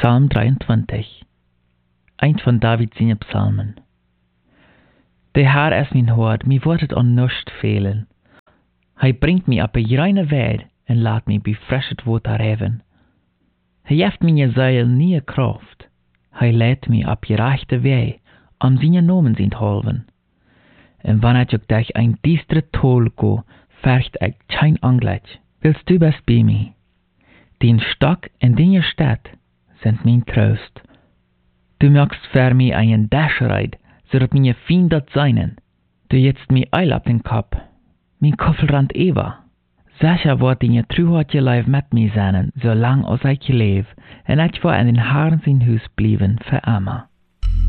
Psalm 23, eins von David seine Psalmen. Der Herr ist mein Hort, mir wird het an nichts fehlen. Hij bringt mich op een reine Weg en laat mich befrischt Water hebben. Hij heeft meine Seele nie Kraft. Hij leidt mich op je rechte Weg, seine Namen sind halven. En wanneer ik durch ein düstere Tal go, fürcht ich kein Anglitz, willst du bist bei mir. Den Stock en deine Stadt sind mein Trost. Du machst für mich einen Daschereit, zodat meine Feinde seinen. Du jetzt mir Eil ab den Kopf, mein Koffelrand Eva. Sicher wird deine Treuheit Leib mit mir sein, solang als ich lebe, en ich will in den Herrn sein Haus bleiben für immer.